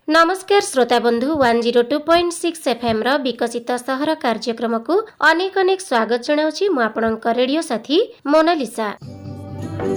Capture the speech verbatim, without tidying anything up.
नमस्कार श्रोता बंधु one zero two point six FM रो विकसित सहर कार्यक्रम को अनेक अनेक स्वागत जनाऊँ मु आपणक रेडियो साथी मोनालिसा।